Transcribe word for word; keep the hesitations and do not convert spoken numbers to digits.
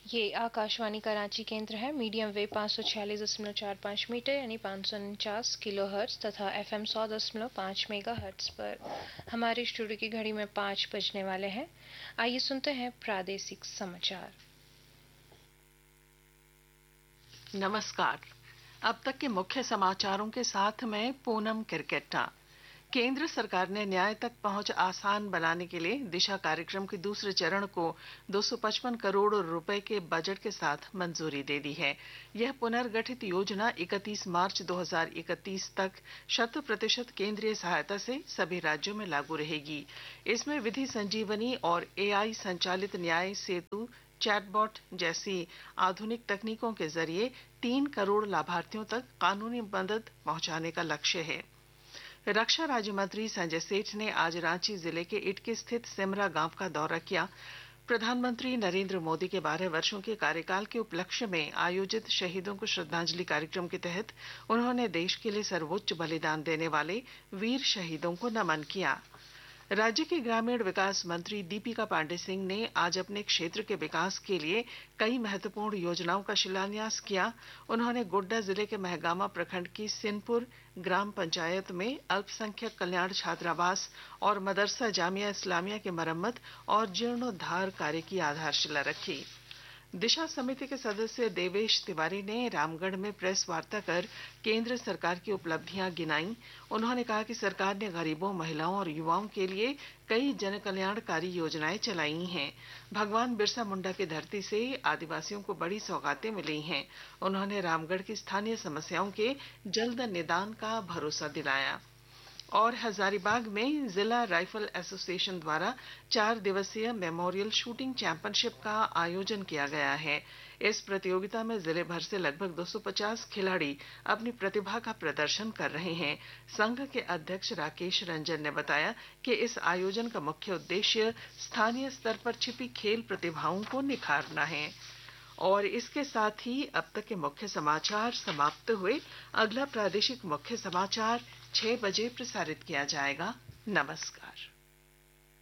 ये आकाशवाणी कराची केंद्र है। मीडियम वेव पाँच सौ छियालीस दशमलव चार पाँच मीटर यानी पाँच सौ उनचास किलो हर्ट्ज तथा एफएम सौ दशमलव पाँच मेगा हर्ट्ज पर हमारे स्टूडियो की घड़ी में पाँच बजने वाले हैं। आइए सुनते हैं प्रादेशिक समाचार। नमस्कार। अब तक के मुख्य समाचारों के साथ मैं पूनम किरकेट्टा। केंद्र सरकार ने न्याय तक पहुंच आसान बनाने के लिए दिशा कार्यक्रम के दूसरे चरण को दो सौ पचपन करोड़ रुपए के बजट के साथ मंजूरी दे दी है। यह पुनर्गठित योजना इकतीस मार्च दो हज़ार इकतीस तक शत प्रतिशत केंद्रीय सहायता से सभी राज्यों में लागू रहेगी। इसमें विधि संजीवनी और एआई संचालित न्याय सेतु चैटबॉट जैसी आधुनिक तकनीकों के जरिए तीन करोड़ लाभार्थियों तक कानूनी मदद पहुंचाने का लक्ष्य है। रक्षा राज्य मंत्री संजय सेठ ने आज रांची जिले के इटकी स्थित सिमरा गांव का दौरा किया। प्रधानमंत्री नरेंद्र मोदी के बारह वर्षों के कार्यकाल के उपलक्ष्य में आयोजित शहीदों को श्रद्धांजलि कार्यक्रम के तहत उन्होंने देश के लिए सर्वोच्च बलिदान देने वाले वीर शहीदों को नमन किया। राज्य के ग्रामीण विकास मंत्री दीपिका पांडे सिंह ने आज अपने क्षेत्र के विकास के लिए कई महत्वपूर्ण योजनाओं का शिलान्यास किया। उन्होंने गोड्डा जिले के महगामा प्रखंड की सिनपुर ग्राम पंचायत में अल्पसंख्यक कल्याण छात्रावास और मदरसा जामिया इस्लामिया की मरम्मत और जीर्णोद्धार कार्य की आधारशिला रखी। दिशा समिति के सदस्य देवेश तिवारी ने रामगढ़ में प्रेस वार्ता कर केंद्र सरकार की उपलब्धियां गिनाई। उन्होंने कहा कि सरकार ने गरीबों, महिलाओं और युवाओं के लिए कई जन कल्याणकारी योजनाएं चलाई हैं। भगवान बिरसा मुंडा की धरती से आदिवासियों को बड़ी सौगातें मिली हैं। उन्होंने रामगढ़ की स्थानीय समस्याओं के जल्द निदान का भरोसा दिलाया। और हजारीबाग में जिला राइफल एसोसिएशन द्वारा चार दिवसीय मेमोरियल शूटिंग चैंपियनशिप का आयोजन किया गया है। इस प्रतियोगिता में जिले भर से लगभग दो सौ पचास खिलाड़ी अपनी प्रतिभा का प्रदर्शन कर रहे हैं। संघ के अध्यक्ष राकेश रंजन ने बताया कि इस आयोजन का मुख्य उद्देश्य स्थानीय स्तर पर छिपी खेल प्रतिभाओं को निखारना है। और इसके साथ ही अब तक के मुख्य समाचार समाप्त हुए। अगला प्रादेशिक मुख्य समाचार छह बजे प्रसारित किया जाएगा। नमस्कार।